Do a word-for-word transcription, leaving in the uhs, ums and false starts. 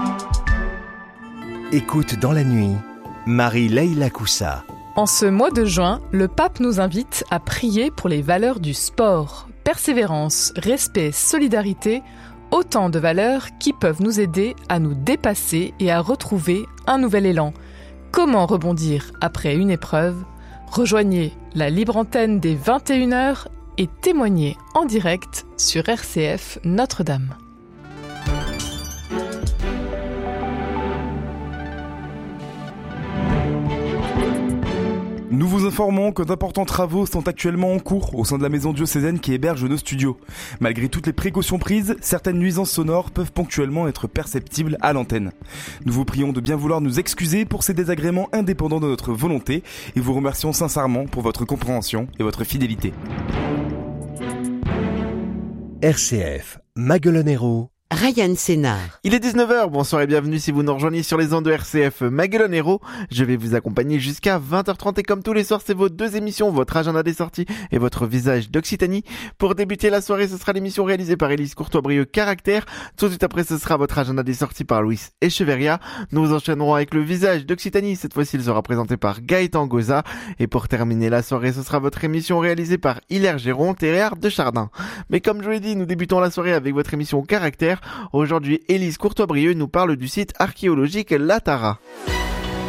Écoute dans la nuit, Marie-Leila Koussa. En ce mois de juin, le pape nous invite à prier pour les valeurs du sport. Persévérance, respect, solidarité, autant de valeurs qui peuvent nous aider à nous dépasser et à retrouver un nouvel élan. Comment rebondir après une épreuve ? Rejoignez la libre antenne des vingt et une heures et témoignez en direct sur R C F Notre-Dame. Nous vous informons que d'importants travaux sont actuellement en cours au sein de la maison diocésaine qui héberge nos studios. Malgré toutes les précautions prises, certaines nuisances sonores peuvent ponctuellement être perceptibles à l'antenne. Nous vous prions de bien vouloir nous excuser pour ces désagréments indépendants de notre volonté et vous remercions sincèrement pour votre compréhension et votre fidélité. R C F, Maguelonero, Ryan Sénard. Il est dix-neuf heures, bonsoir et bienvenue si vous nous rejoignez sur les ondes de R C F Maguelonero. Je vais vous accompagner jusqu'à vingt heures trente et comme tous les soirs, c'est vos deux émissions, votre agenda des sorties et votre visage d'Occitanie. Pour débuter la soirée, ce sera l'émission réalisée par Élise Courtois-Brieux, Caractère. Tout de suite après, ce sera votre agenda des sorties par Louis Echeverria. Nous enchaînerons avec le visage d'Occitanie. Cette fois-ci, il sera présenté par Gaëtan Goza. Et pour terminer la soirée, ce sera votre émission réalisée par Hilaire Géron, Théréard de Chardin. Mais comme je vous l'ai dit, nous débutons la soirée avec votre émission Caractère. Aujourd'hui, Élise Courtois-Brieux nous parle du site archéologique La Tara.